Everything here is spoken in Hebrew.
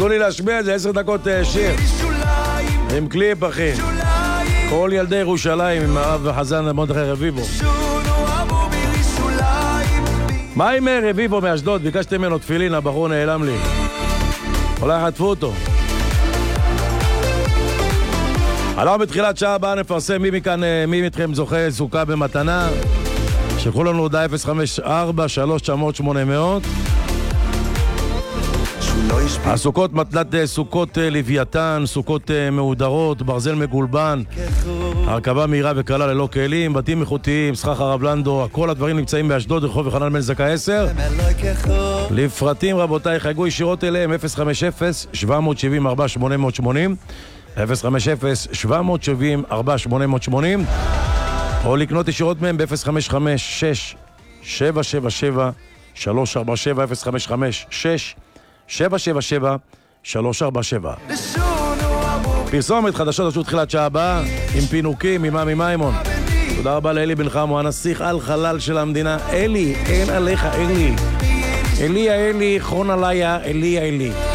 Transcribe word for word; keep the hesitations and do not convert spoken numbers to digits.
תנו לי להשמיע את זה, עשר דקות שיר. עם קליפ, אחי. כל ילדי ירושלים עם הרב וחזן מרדכי רביבו. מה עם רביבו מאשדוד? ביקשתם ממנו תפילין, הבחור נעלם לי. אולי חטפו אותו. אנחנו בתחילת שעה הבאה נפרסם מי מכאן, מי מכם זוכה סוכה במתנה. שלחו לנו הודעה אפס חמש ארבע שלוש תשע אפס אפס שמונה אפס אפס. הסוכות מתנת סוכות לוויתן, סוכות מהודרות, ברזל מגולבן, הרכבה מהירה וקלה ללא כלים, בתים איכותיים, סכך הרב לנדו, כל הדברים נמצאים באשדוד, רחוב יוחנן בן זכאי עשר. לפרטים רבותיי, חייגו ישירות אליהם אפס חמש אפס שבע שבע ארבע שמונה שמונה אפס חמש אפס שבע שבע ארבע שמונה שמונה או לקנות ישירות מהם ב-אפס חמש חמש שש שבע שבע שבע שלוש ארבע שבע אפס חמש חמש שש שבע שבע שבע שלוש ארבע שבע. פרסומת חדשות רשות תחילת שעה הבאה עם פינוקים, עם עמי מימון. תודה רבה לאלי בן חמו, הנסיך על חלל של המדינה. אלי, אין עליך אלי. אלי האלי, חון עליה, אלי האלי.